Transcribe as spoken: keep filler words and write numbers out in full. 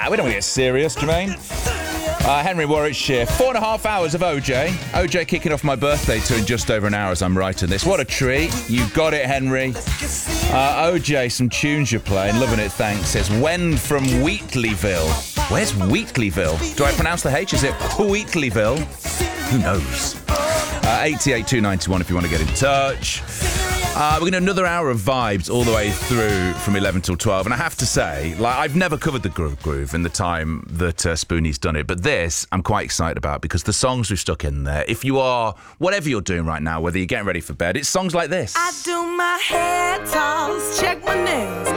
Nah, we don't want to get serious, Jermaine. Uh, Henry Warwickshire, four and a half hours of O J. O J kicking off my birthday too in just over an hour as I'm writing this. What a treat. You got it, Henry. Uh, O J, some tunes you're playing. Loving it, thanks. Says, Wend from Wheatleyville. Where's Wheatleyville? Do I pronounce the H? Is it Wheatleyville? Who knows? Uh, eighty-eight two ninety-one if you want to get in touch. Uh, we're going to do another hour of vibes all the way through from eleven till twelve. And I have to say, like, I've never covered the Groove Groove in the time that uh, Spoonie's done it. But this, I'm quite excited about because the songs we've stuck in there, if you are, whatever you're doing right now, whether you're getting ready for bed, it's songs like this. I do my hair toss, check my nails.